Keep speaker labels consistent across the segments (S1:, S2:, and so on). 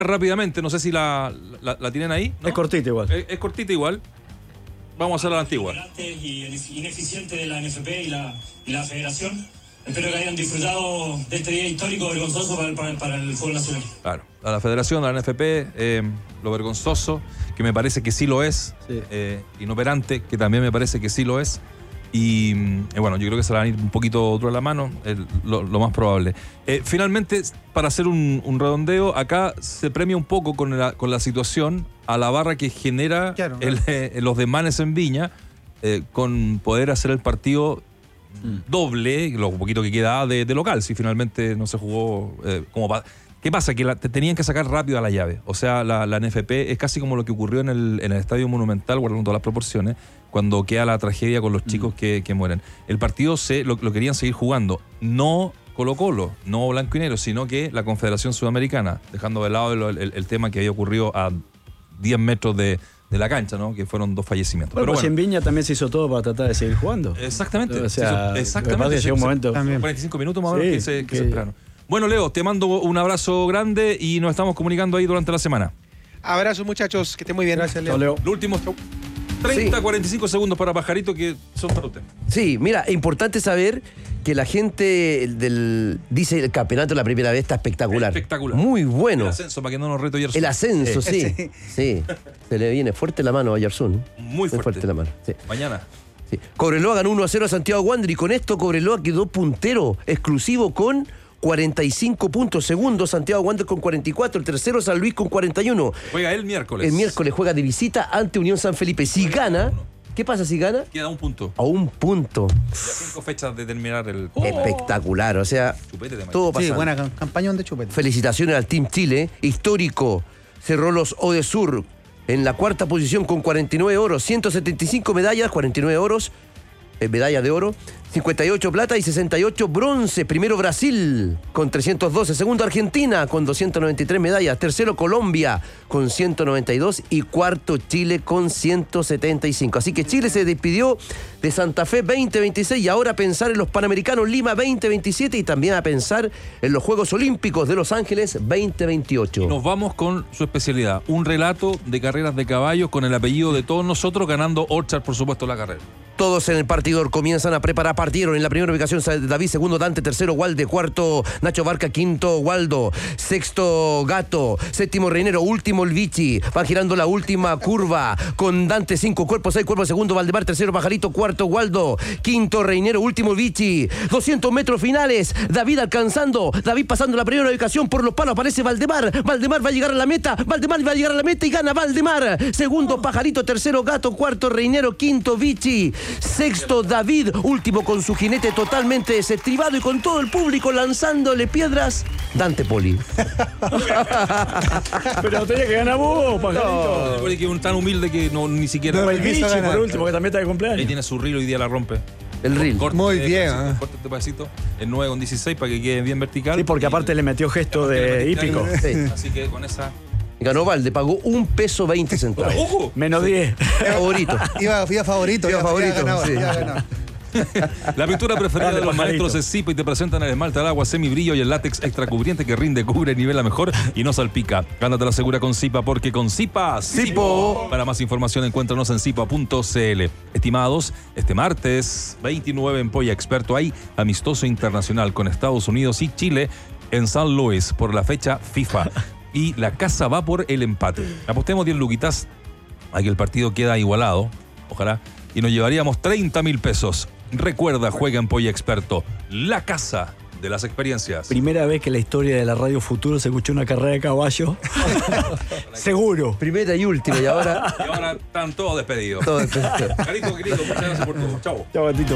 S1: rápidamente, no sé si la tienen ahí, ¿no?
S2: Es cortita igual.
S1: Es cortita igual. Vamos a hacer la antigua.
S3: Y ineficiente de la NFP y la federación. Espero que hayan disfrutado de este día histórico, vergonzoso para el fútbol nacional.
S1: Claro, a la federación, a la NFP, lo vergonzoso, que me parece que sí lo es,
S2: Sí.
S1: inoperante, que también me parece que sí lo es, y bueno, yo creo que se la van a ir un poquito duro a la mano, lo más probable. Finalmente, para hacer un redondeo, acá se premia un poco con la situación a la barra que genera los desmanes en Viña, con poder hacer el partido doble, lo poquito que queda de local, si finalmente no se jugó ¿Qué pasa? Que te tenían que sacar rápido a la llave. O sea, la NFP es casi como lo que ocurrió en el Estadio Monumental, guardando todas las proporciones, cuando queda la tragedia con los chicos que mueren. El partido lo querían seguir jugando. No Colo-Colo, no Blanco y Negro, sino que la Confederación Sudamericana, dejando de lado el tema que había ocurrido a 10 metros de la cancha, ¿no? Que fueron 2 fallecimientos.
S2: Bueno, pues en Viña también se hizo todo para tratar de seguir jugando.
S1: Exactamente.
S2: O sea,
S1: exactamente.
S2: Llegó un momento.
S1: 45 minutos más o menos que se esperaron. Bueno, Leo, te mando un abrazo grande y nos estamos comunicando ahí durante la semana.
S4: Abrazos, muchachos, que estén muy bien.
S2: Gracias, Leo.
S1: Los últimos 30-45 segundos para Pajarito que son para usted.
S5: Sí, mira, es importante saber que la gente dice el campeonato de la primera vez está espectacular.
S1: Espectacular.
S5: Muy bueno.
S1: El ascenso, para que no nos reto Yersun.
S5: El ascenso, sí. Se le viene fuerte la mano a Yersun.
S1: Muy fuerte
S5: la mano. Sí.
S1: Mañana.
S5: Sí. Cobreloa ganó 1-0 a Santiago Wanderers y con esto Cobreloa quedó puntero exclusivo con 45 puntos. Segundo, Santiago Wanderers con 44. El tercero, San Luis con 41.
S1: Juega el miércoles.
S5: El miércoles juega de visita ante Unión San Felipe. Si gana, ¿qué pasa si gana?
S1: Queda un punto.
S5: A un punto.
S1: Ya 5 fechas de terminar el...
S5: Espectacular, o sea, todo pasa.
S6: Sí, buena campaña de Chupete.
S5: Felicitaciones al Team Chile, histórico. Cerró los Odesur en la cuarta posición con 49 oros, 175 medallas, 49 oros, medalla de oro, 58 plata y 68 bronce. Primero Brasil con 312, segundo Argentina con 293 medallas, tercero Colombia con 192 y cuarto Chile con 175. Así que Chile se despidió de Santa Fe 2026 y ahora a pensar en los Panamericanos Lima 2027 y también a pensar en los Juegos Olímpicos de Los Ángeles 2028.
S1: Y nos vamos con su especialidad, un relato de carreras de caballos con el apellido de todos nosotros, ganando Orchard, por supuesto, la carrera.
S5: Todos en el partidor comienzan a preparar. Partieron en la primera ubicación David, segundo Dante, tercero Walde, cuarto Nacho Barca, quinto Waldo, sexto Gato, séptimo Reinero, último el Vichy. Van girando la última curva con Dante, 5 cuerpos, 6 cuerpos, segundo Valdemar, tercero Pajarito, cuarto Waldo, quinto Reinero, último el Vichy. 200 metros finales, David alcanzando, David pasando la primera ubicación por los palos, aparece Valdemar. Valdemar va a llegar a la meta, Valdemar va a llegar a la meta y gana Valdemar. Segundo Pajarito, tercero Gato, cuarto Reinero, quinto Vichy. Sexto David, último con su jinete totalmente desestribado y con todo el público lanzándole piedras, Dante Poli.
S2: Pero tenía que ganar vos, Pajarito.
S1: No, que un tan humilde que ni siquiera...
S2: No, el Vichy, por último, que también está de
S1: Ahí
S2: cumpleaños.
S1: tiene su reel, hoy día la rompe.
S5: El reel.
S6: Muy bien.
S1: Corte este pedacito, el 9,16 para que quede bien vertical.
S2: Sí, porque aparte le metió gesto de hípico.
S5: Sí.
S1: Así que con esa...
S5: Ganó Valde, pagó $1.20.
S1: ¡Ojo!
S2: Menos 10.
S5: Favorito.
S6: Iba favorito.
S5: Iba favorito,
S6: ganaba,
S5: sí.
S6: ya ganaba.
S1: La pintura preferida de los maestros es Sipa y te presentan el esmalte al agua semibrillo y el látex extra cubriente que rinde, cubre, nivela mejor y no salpica. Gánate la segura con Sipa porque con Sipa, Sipo. Para más información encuéntranos en sipa.cl. Estimados, este martes 29 en Polla Experto hay amistoso internacional con Estados Unidos y Chile en San Luis por la fecha FIFA. Y la casa va por el empate. Apostemos 10 luquitas a que el partido queda igualado, ojalá, y nos llevaríamos 30.000 pesos. Recuerda, juega en Polla Experto, la casa de las experiencias.
S2: Primera vez que en la historia de la Radio Futuro se escuchó una carrera de caballo. Seguro.
S5: Primera y última, y ahora...
S1: Y ahora están todos despedidos.
S5: Todo despedido.
S1: Carito, querido, muchas gracias por todo. Chau.
S2: Chao, gatito.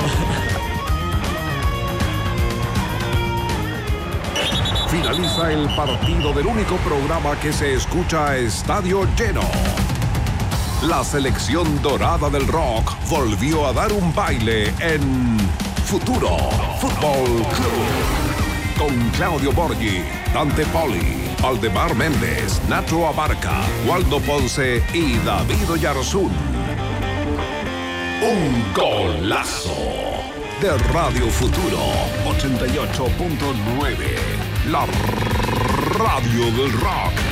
S7: Finaliza el partido del único programa que se escucha a estadio lleno. La selección dorada del rock volvió a dar un baile en Futuro Fútbol Club. Con Claudio Borghi, Dante Poli, Valdemar Méndez, Nacho Abarca, Waldo Ponce y David Oyarzún. Un golazo de Radio Futuro 88.9. La radio del rock.